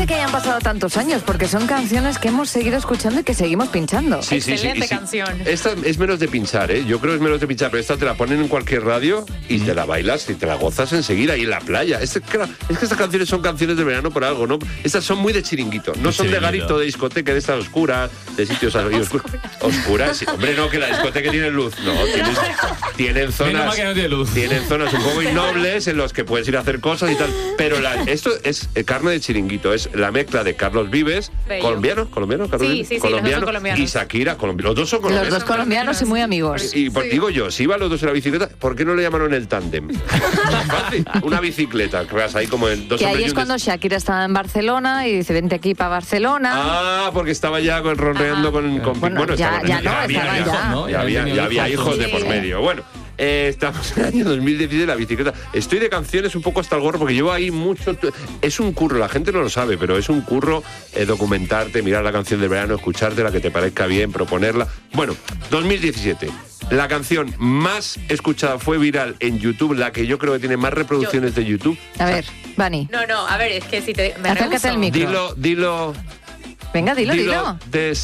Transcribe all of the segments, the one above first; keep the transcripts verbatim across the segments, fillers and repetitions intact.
parece que hayan pasado tantos años, porque son canciones que hemos seguido escuchando y que seguimos pinchando. Sí, sí, Excelente sí, sí. canción. Esta es menos de pinchar, ¿eh? Yo creo que es menos de pinchar, pero esta te la ponen en cualquier radio y te la bailas y te la gozas enseguida y en la playa. Es que, es que estas canciones son canciones de verano por algo, ¿no? Estas son muy de chiringuito, no De son de chiringuito. garito, de discoteca, de estas oscuras, de sitios así oscuros. Oscuras, sí. Hombre, no, que la discoteca tiene luz. No, tienen, tienen Menos zonas. mal que no tiene luz. Tienen zonas un poco innobles en los que puedes ir a hacer cosas y tal. Pero la, esto es eh, carne de chiringuito, es la mezcla de Carlos Vives, Bello. colombiano, colombiano, Carlos Sí, Vives, sí, sí, los dos son colombiano, colombianos. y Shakira, colombiano. Los dos son colombianos. Los dos colombianos y muy amigos. Y por, digo yo, si iban los dos en la bicicleta, ¿por qué no le llamaron el tándem? Más fácil. Una bicicleta, que vas ahí como en dos Que ahí hombres y es un cuando des- Shakira estaba en Barcelona y dice, vente aquí para Barcelona. Ah, porque estaba ya con- ronreando con, con Bueno, ya- estaban- ya no, había estaba hijos, ya. ¿no? Ya había, habían ya había tenido hijos de Sí. por medio. Bueno, eh, estamos en el año dos mil dieciséis, la bicicleta. Estoy de canciones un poco hasta el gorro porque llevo ahí mucho... Es un curro, la gente no lo sabe, pero es un curro eh, documentarte, mirar la canción del verano, escucharte, la que te parezca bien, proponerla. Bueno, dos mil diecisiete. La canción más escuchada fue viral en YouTube, la que yo creo que tiene más reproducciones de YouTube. A ver, Vani, No, no, a ver, es que si te... Me acércate rehuso. al micro. Dilo, dilo, Venga, dilo, dilo. dilo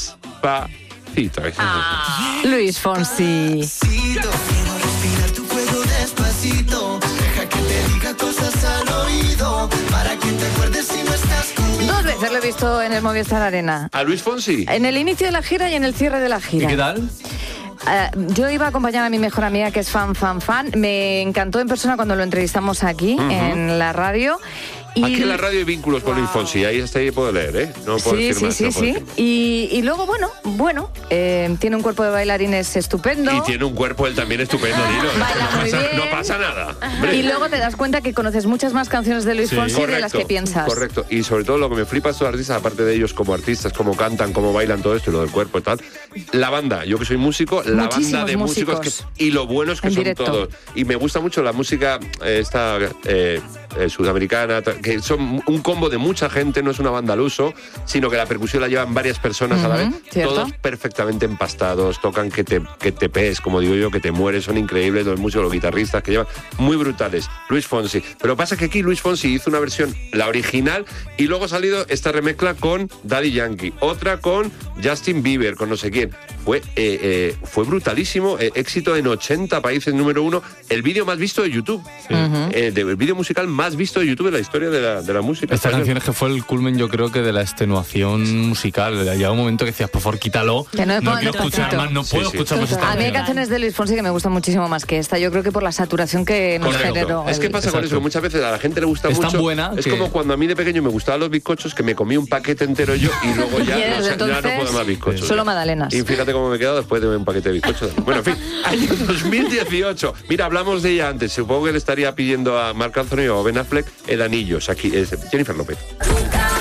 despacito. Ah, Luis Fonsi. Despacito, quiero respirar tu fuego despacito. Deja que te diga cosas al oído, para que te acuerdes si no estás conmigo. Dos veces lo he visto en el Movistar Arena. ¿A Luis Fonsi? En el inicio de la gira y en el cierre de la ¿Y gira. qué tal? Eh, yo iba a acompañar a mi mejor amiga que es fan, fan, fan. Me encantó en persona cuando lo entrevistamos aquí en la radio. Y Aquí en la radio hay vínculos con Luis Fonsi, ahí hasta ahí puedo leer, ¿eh? No puedo Sí, decir sí, más. sí, no puedo sí. decir más. Y, y luego, bueno, bueno, eh, tiene un cuerpo de bailarines estupendo. Y tiene un cuerpo él también estupendo, dilo. Baila no, muy pasa, bien. no pasa nada. hombre. Y luego te das cuenta que conoces muchas más canciones de Luis Sí. Fonsi de las que piensas. Correcto. Y sobre todo lo que me flipa a estos artistas, aparte de ellos como artistas, cómo cantan, cómo bailan, todo esto y lo del cuerpo y tal, la banda, yo que soy músico, la Muchísimos banda de músicos, músicos. que, y lo buenos que En son directo. todos. Y me gusta mucho la música eh, esta eh, eh, sudamericana, ta- que son un combo de mucha gente, no es una banda al uso, sino que la percusión la llevan varias personas a la vez, Ujú, ¿cierto? todos perfectamente empastados, tocan que te, que te pees, como digo yo, que te mueres, son increíbles los músicos, los guitarristas que llevan, muy brutales. Luis Fonsi. Pero pasa que aquí Luis Fonsi hizo una versión, la original, y luego ha salido esta remezcla con Daddy Yankee, otra con Justin Bieber, con no sé quién. Fue, eh, eh, fue brutalísimo, eh, éxito en ochenta países, número uno, el vídeo más visto de YouTube, eh, de- el vídeo musical más visto de YouTube en la historia de la, de la música. Esta española. canción es que fue el culmen, yo creo que de la extenuación musical. Llegaba un momento que decías, por favor, quítalo. Que no me pongan quiero escuchar despacito. más, no Sí, puedo sí. escuchar más esta A mí hay canción. canciones de Luis Fonsi que me gustan muchísimo más que esta. Yo creo que por la saturación que nos Correcto. generó. Es que el- pasa con Exacto. eso, muchas veces a la gente le gusta Es tan mucho. buena es que- como cuando a mí de pequeño me gustaban los bizcochos, que me comí un paquete entero yo y luego ya, Y no, desde sé, ya no entonces, puedo más bizcochos. solo magdalenas. Y fíjate cómo me he quedado después de un paquete de bizcochos. Bueno, en fin, año dos mil dieciocho. Mira, hablamos de ella antes. Supongo que le estaría pidiendo a Marc Anthony o Ben Affleck el anillo. Aquí es Jennifer López.